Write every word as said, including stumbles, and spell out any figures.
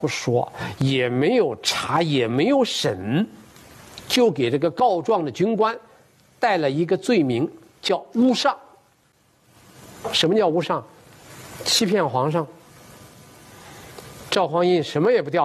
不说，也没有查，也没有审，就给这个告状的军官带了一个罪名，叫诬上。什么叫诬上？欺骗皇上。赵匡胤什么也不调。